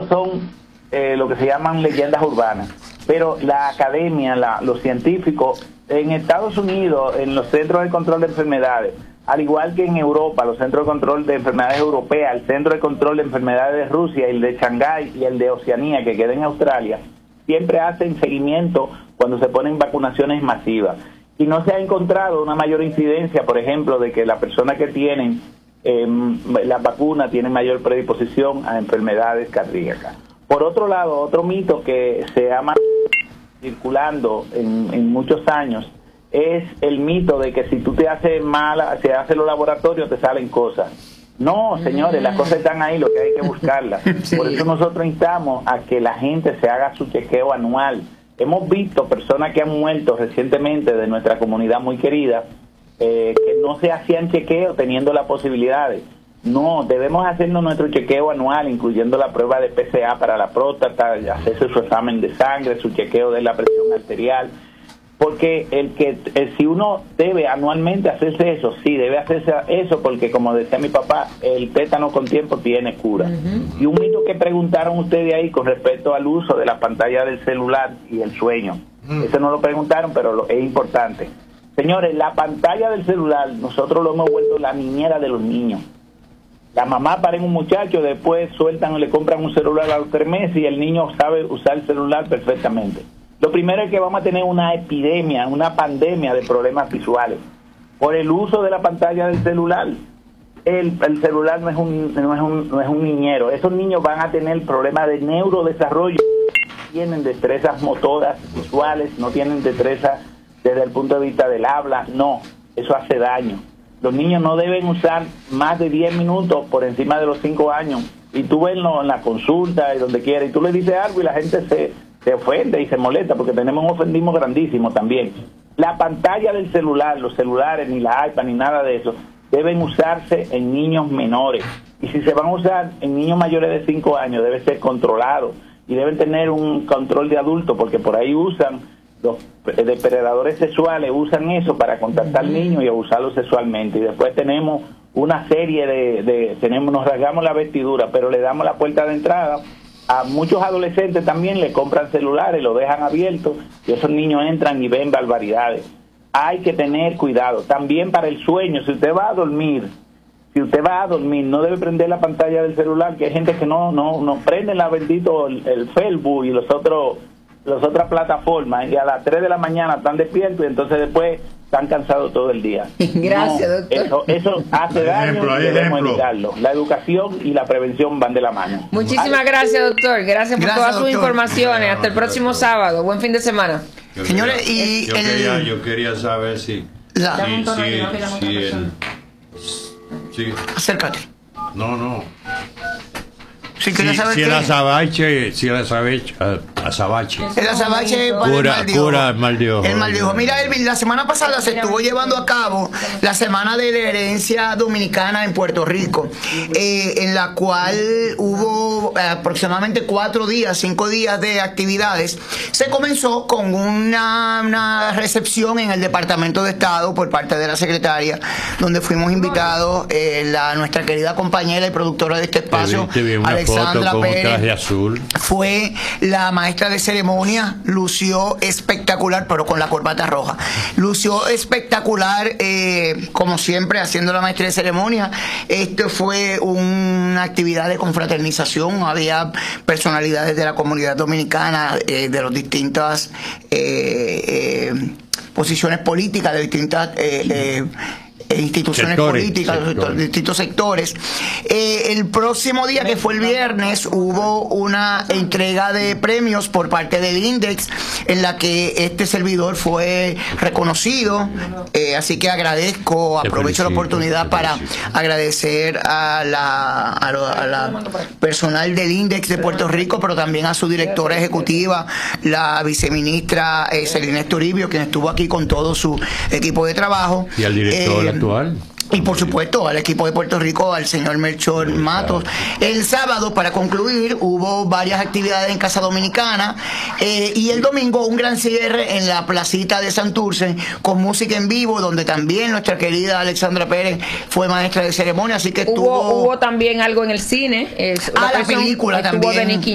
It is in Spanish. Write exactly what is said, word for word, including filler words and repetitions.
mitos son eh, lo que se llaman leyendas urbanas, pero la academia, la, los científicos en Estados Unidos, en los centros de control de enfermedades, al igual que en Europa, los centros de control de enfermedades europeas, el centro de control de enfermedades de Rusia, el de Shanghái y el de Oceanía, que queda en Australia, siempre hacen seguimiento cuando se ponen vacunaciones masivas. Y no se ha encontrado una mayor incidencia, por ejemplo, de que las personas que tienen eh, la vacuna tienen mayor predisposición a enfermedades cardíacas. Por otro lado, otro mito que se ha circulando en, en muchos años es el mito de que si tú te haces mala, si haces los laboratorios te salen cosas. No, señores, las cosas están ahí, lo que hay que buscarlas. Sí. Por eso nosotros instamos a que la gente se haga su chequeo anual. Hemos visto personas que han muerto recientemente de nuestra comunidad muy querida, eh, que no se hacían chequeo teniendo las posibilidades. No, debemos hacernos nuestro chequeo anual, incluyendo la prueba de P C A para la próstata, hacerse su examen de sangre, su chequeo de la presión arterial. Porque el que el, si uno debe anualmente hacerse eso, sí, debe hacerse eso, porque como decía mi papá, el tétano con tiempo tiene cura. Uh-huh. Y un mito que preguntaron ustedes ahí con respecto al uso de la pantalla del celular y el sueño. Uh-huh. Eso no lo preguntaron, pero lo, es importante. Señores, la pantalla del celular, nosotros lo hemos vuelto la niñera de los niños. La mamá paren un muchacho, después sueltan o le compran un celular a los tres meses y el niño sabe usar el celular perfectamente. Lo primero es que vamos a tener una epidemia, una pandemia de problemas visuales por el uso de la pantalla del celular. El, el celular no es, un, no, es un, no es un niñero. Esos niños van a tener problemas de neurodesarrollo. Tienen destrezas motoras visuales, no tienen destreza desde el punto de vista del habla. No, eso hace daño. Los niños no deben usar más de diez minutos por encima de los cinco años. Y tú ves en la consulta y donde quiera, y tú le dices algo y la gente se... se ofende y se molesta porque tenemos un ofendismo grandísimo también. La pantalla del celular, los celulares, ni la iPad, ni nada de eso, deben usarse en niños menores. Y si se van a usar en niños mayores de cinco años, debe ser controlado. Y deben tener un control de adulto, porque por ahí usan, los depredadores sexuales usan eso para contactar niños y abusarlos sexualmente. Y después tenemos una serie de, de tenemos nos rasgamos la vestidura, pero le damos la puerta de entrada. A muchos adolescentes también le compran celulares, lo dejan abierto y esos niños entran y ven barbaridades. Hay que tener cuidado. También para el sueño, si usted va a dormir, si usted va a dormir, no debe prender la pantalla del celular, que hay gente que no no no prende la bendito el, el Facebook y los otros las otras plataformas y a las tres de la mañana están despiertos y entonces después están cansados todo el día. Gracias, no, doctor. Eso, eso hace daño ejemplo, y debemos evitarlo. La educación y la prevención van de la mano. Muchísimas gracias, doctor. Gracias por gracias, todas sus informaciones. Hasta el próximo gracias. sábado. Buen fin de semana. Yo Señores, quería, y yo, el... quería, yo quería saber si... La... si, si, si el, si, Acércate. No, no. Si, si, si el azabache, si el azabache, azabache. El azabache cura, el cura el mal de ojo. El mal de ojo. Mira, Elvin, la semana pasada se estuvo llevando a cabo la Semana de la Herencia Dominicana en Puerto Rico, eh, en la cual hubo eh, aproximadamente cuatro días, cinco días de actividades. Se comenzó con una, una recepción en el Departamento de Estado por parte de la secretaria, donde fuimos invitados eh, la, nuestra querida compañera y productora de este espacio, Alexandra Pérez, azul. Fue la maestra de ceremonia, lució espectacular, pero con la corbata roja. Lució espectacular, eh, como siempre, haciendo la maestra de ceremonia. Esto fue una actividad de confraternización. Había personalidades de la comunidad dominicana, eh, de las distintas eh, eh, posiciones políticas, de distintas... Eh, eh, instituciones sectores, políticas, sectores. Los distintos sectores. Eh, el próximo día, que fue el viernes, hubo una entrega de premios por parte del INDEX, en la que este servidor fue reconocido. Eh, así que agradezco, aprovecho la oportunidad para agradecer a la, a, lo, a la personal del INDEX de Puerto Rico, pero también a su directora ejecutiva, la viceministra eh, Celina Toribio, quien estuvo aquí con todo su equipo de trabajo. Y al director eh, actual. Y por supuesto al equipo de Puerto Rico, al señor Melchor Matos. El sábado, para concluir, hubo varias actividades en Casa Dominicana, eh, y el domingo un gran cierre en la placita de Santurce con música en vivo, donde también nuestra querida Alexandra Pérez fue maestra de ceremonia, así que hubo, tuvo... hubo también algo en el cine. Es ah, la película también.